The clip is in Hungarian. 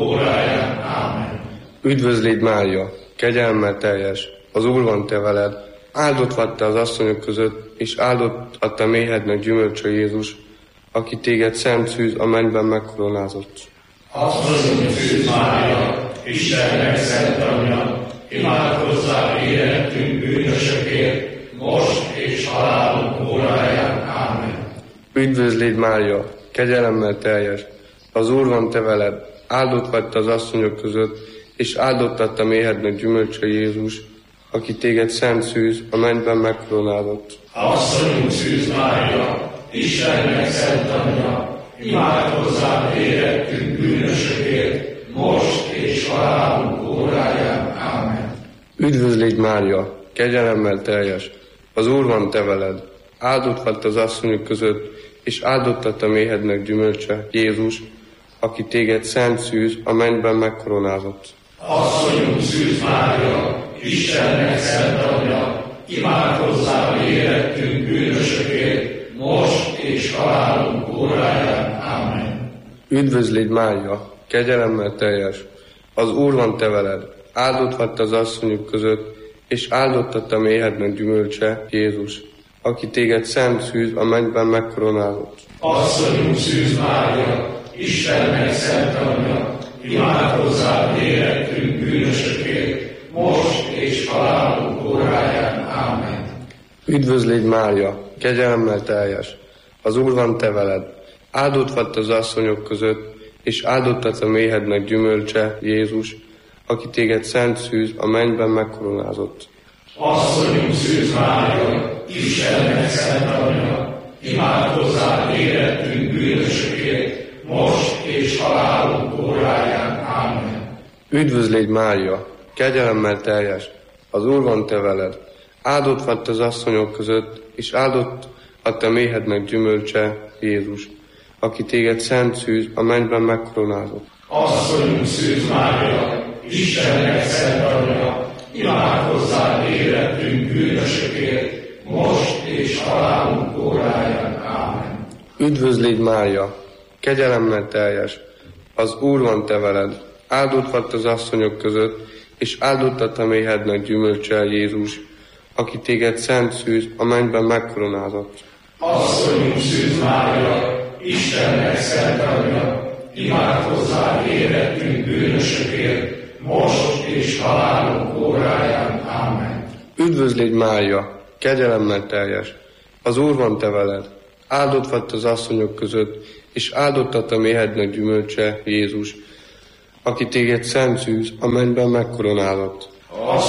óráján. Ámen. Üdvözl légy Mária, kegyelemmel teljes, az Úr van te veled, áldott vagy te az asszonyok között, és áldott a te méhednek gyümölcse Jézus, aki téged szent szűz a mennyben megkoronázott. Asszonyunk Szűz Mária, Istennek szent anyja, imádkozzál érettünk bűnösökért, most és halálunk óráján. Ámen. Üdvözl légy Mária, kegyelemmel teljes, az Úr van te veled, áldott vagy te az asszonyok között, és áldott a te méhednek gyümölcse Jézus, aki téged szent szűz a mennyben megkoronázott. Asszonyunk Szűz Mária, Istennek szent anyja, imádkozzál érettünk bűnösökért, most és halálunk óráján. Ámen. Üdvözl légy Mária, kegyelemmel teljes, az Úr van te veled, áldott vagy te az asszonyok között, és áldott a te méhednek gyümölcse Jézus, aki téged szent szűz a mennyben megkoronázott. Asszonyunk Szűz Mária, Istennek szent anyja, imádkozzál érettünk bűnösökért, most és halálunk óráján. Ámen. Üdvözl légy Mária, kegyelemmel teljes, az Úr van te veled, áldott vagy te az asszonyok között, és áldott a te méhednek gyümölcse Jézus, aki téged szent szűz a mennyben megkoronázott. Asszonyunk Szűz Mária, Istennek szent anyja, imádkozzál érettünk bűnösökért, most és halálunk óráján. Ámen. Üdvözl légy Mária, kegyelemmel teljes, az Úr van te veled, áldott vagy te az asszonyok között, és áldott a te méhednek gyümölcse Jézus, aki téged szent szűz a mennyben megkoronázott. Asszonyunk Szűz Mária, Istennek szent anyja, imádkozzál érettünk bűnösökért, most és halálunk óráján. Ámen. Üdvözl légy Mária, kegyelemmel teljes, az Úr van te veled, áldott vagy te az asszonyok között, és áldott a te méhednek gyümölcse Jézus, aki téged szent szűz a mennyben megkoronázott. Asszonyunk Szűz Mária, Istennek szent anyja, imádkozzál érettünk bűnösökért, most és halálunk óráján. Ámen. Üdvözl légy Mária, kegyelemmel teljes, az Úr van te veled, áldott vagy te az asszonyok között, és áldott a te méhednek gyümölcse Jézus, aki téged szent szűz a mennyben megkoronázott. Asszonyunk Szűz Mária, Istennek szent anyja, imádkozzál érettünk bűnösökért, most és halálunk óráján. Ámen. Üdvözl légy Mária, kegyelemmel teljes, az Úr van te veled, áldott vagy te az asszonyok között, és áldott a te méhednek gyümölcse Jézus, aki téged szent szűz a mennyben megkoronázott.